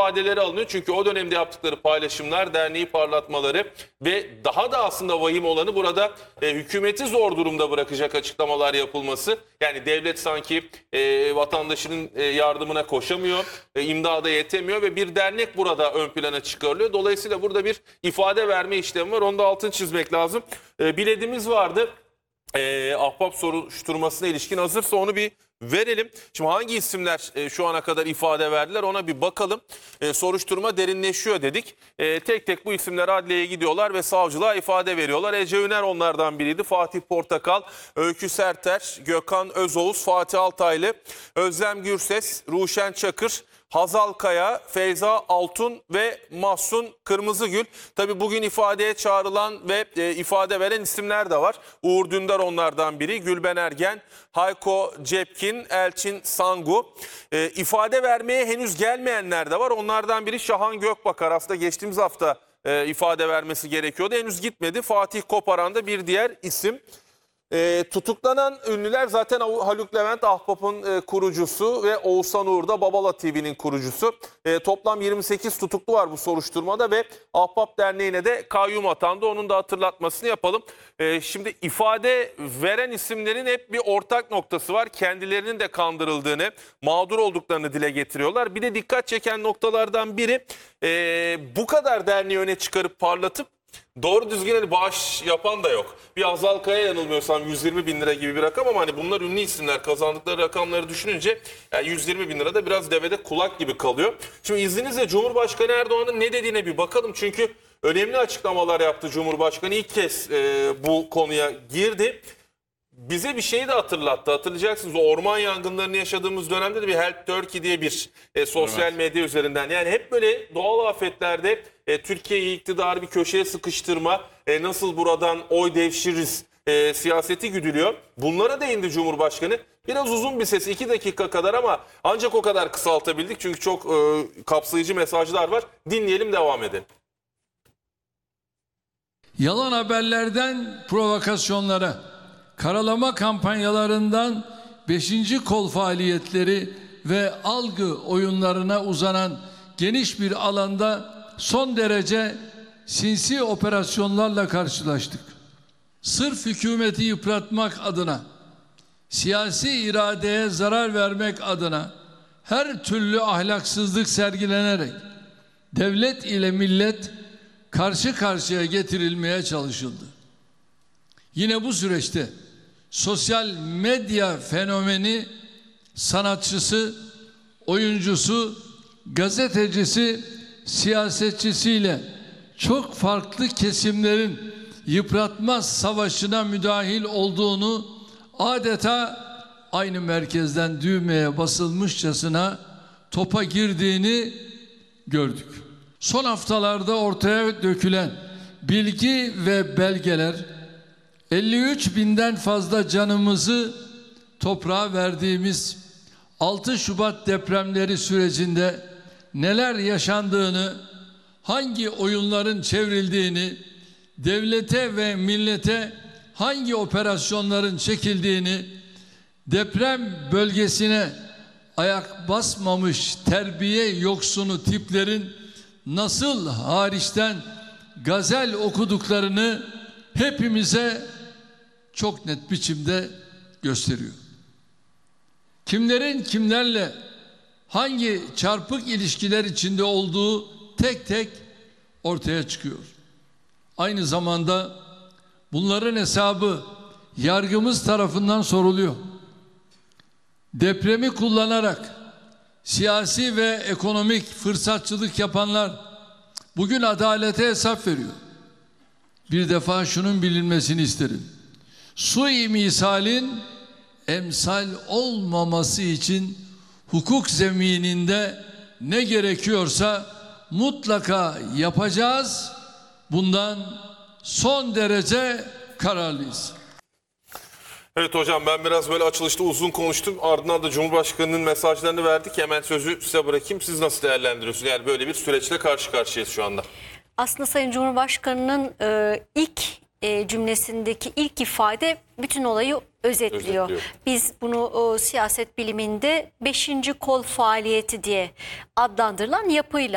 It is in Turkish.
ifadeleri alınıyor. Çünkü o dönemde yaptıkları paylaşımlar, derneği parlatmaları ve daha da aslında vahim olanı burada hükümeti zor durumda bırakacak açıklamalar yapılması. Yani devlet sanki vatandaşının yardımına koşamıyor, imdada yetemiyor ve bir dernek burada ön plana çıkarılıyor. Dolayısıyla burada bir ifade verme işlemi var. Onu da altını çizmek lazım. Biledimiz vardı. Ahbap soruşturmasına ilişkin, hazırsa onu bir verelim. Şimdi hangi isimler şu ana kadar ifade verdiler, ona bir bakalım. Soruşturma derinleşiyor dedik. Tek tek bu isimler adliyeye gidiyorlar ve savcılığa ifade veriyorlar. Ece Üner onlardan biriydi. Fatih Portakal, Öykü Serter, Gökhan Özoğuz, Fatih Altaylı, Özlem Gürses, Ruşen Çakır, Hazal Kaya, Feyza Altun ve Mahsun Kırmızıgül. Tabii bugün ifadeye çağrılan ve ifade veren isimler de var. Uğur Dündar onlardan biri, Gülben Ergen, Hayko Cepkin, Elçin Sangu. İfade vermeye henüz gelmeyenler de var. Onlardan biri Şahan Gökbakar. Aslında geçtiğimiz hafta ifade vermesi gerekiyordu. Henüz gitmedi. Fatih Koparan da bir diğer isim. Tutuklanan ünlüler zaten Haluk Levent Ahbap'ın kurucusu ve Oğuzhan Uğur da Babala TV'nin kurucusu. Toplam 28 tutuklu var bu soruşturmada ve Ahbap Derneği'ne de kayyum atandı. Onun da hatırlatmasını yapalım. Şimdi ifade veren isimlerin hep bir ortak noktası var. Kendilerinin de kandırıldığını, mağdur olduklarını dile getiriyorlar. Bir de dikkat çeken noktalardan biri bu kadar derneği öne çıkarıp parlatıp doğru düzgün bağış yapan da yok. Bir Hazal Kaya, yanılmıyorsam 120 bin lira gibi bir rakam, ama hani bunlar ünlü isimler, kazandıkları rakamları düşününce yani 120 bin lira da biraz devede kulak gibi kalıyor. Şimdi izninizle Cumhurbaşkanı Erdoğan'ın ne dediğine bir bakalım. Çünkü önemli açıklamalar yaptı Cumhurbaşkanı. İlk kez bu konuya girdi. Bize bir şeyi de hatırlattı. Hatırlayacaksınız, o orman yangınlarını yaşadığımız dönemde de bir Help Turkey diye bir sosyal medya üzerinden. Yani hep böyle doğal afetlerde Türkiye'yi, iktidarı bir köşeye sıkıştırma, nasıl buradan oy devşiririz siyaseti güdülüyor. Bunlara değindi Cumhurbaşkanı. Biraz uzun bir ses, 2 dakika kadar, ama ancak o kadar kısaltabildik. Çünkü çok kapsayıcı mesajlar var. Dinleyelim, devam edelim. Yalan haberlerden provokasyonlara, karalama kampanyalarından 5. kol faaliyetleri ve algı oyunlarına uzanan geniş bir alanda son derece sinsi operasyonlarla karşılaştık. Sırf hükümeti yıpratmak adına, siyasi iradeye zarar vermek adına her türlü ahlaksızlık sergilenerek devlet ile millet karşı karşıya getirilmeye çalışıldı. Yine bu süreçte sosyal medya fenomeni sanatçısı, oyuncusu, gazetecisi, siyasetçisiyle çok farklı kesimlerin yıpratma savaşına müdahil olduğunu, adeta aynı merkezden düğmeye basılmışçasına topa girdiğini gördük. Son haftalarda ortaya dökülen bilgi ve belgeler 53 binden fazla canımızı toprağa verdiğimiz 6 Şubat depremleri sürecinde neler yaşandığını, hangi oyunların çevrildiğini, devlete ve millete hangi operasyonların çekildiğini, deprem bölgesine ayak basmamış terbiye yoksunu tiplerin nasıl hariçten gazel okuduklarını hepimize çok net biçimde gösteriyor. Kimlerin kimlerle hangi çarpık ilişkiler içinde olduğu tek tek ortaya çıkıyor. Aynı zamanda bunların hesabı yargımız tarafından soruluyor. Depremi kullanarak siyasi ve ekonomik fırsatçılık yapanlar bugün adalete hesap veriyor. Bir defa şunun bilinmesini isterim. Suimisalin emsal olmaması için hukuk zemininde ne gerekiyorsa mutlaka yapacağız. Bundan son derece kararlıyız. Evet hocam, ben biraz böyle açılışta uzun konuştum. Ardından da Cumhurbaşkanı'nın mesajlarını verdik. Hemen sözü size bırakayım. Siz nasıl değerlendiriyorsunuz? Yani böyle bir süreçle karşı karşıyayız şu anda. Aslında Sayın Cumhurbaşkanı'nın ilk cümlesindeki ilk ifade bütün olayı özetliyor. Biz bunu siyaset biliminde 5. kol faaliyeti diye adlandırılan yapıyla